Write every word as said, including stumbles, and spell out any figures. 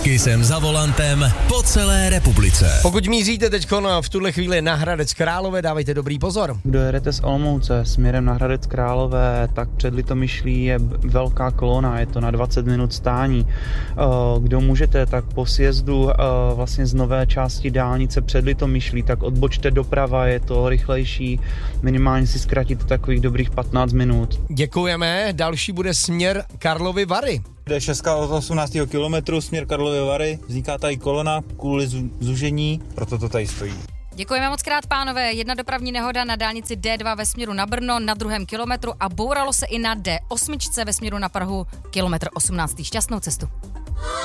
Kysem za volantem po celé republice. Pokud míříte teď v tuhle chvíli na Hradec Králové, dávejte dobrý pozor. Kdo jedete z Olomouce směrem na Hradec Králové, tak před Litomyšlí je velká kolona, je to na dvacet minut stání. Kdo můžete, tak po sjezdu vlastně z nové části dálnice před Litomyšlí, tak odbočte doprava, je to rychlejší, minimálně si zkratíte takových dobrých patnáct minut. Děkujeme, další bude směr Karlovy Vary. D šest od osmnáctého kilometru směr Karlovy Vary, vzniká tady kolona kvůli zužení, proto to tady stojí. Děkujeme moc krát, pánové. Jedna dopravní nehoda na dálnici D dva ve směru na Brno na druhém kilometru a bouralo se i na D osm ve směru na Prahu, kilometr osmnáct. Šťastnou cestu.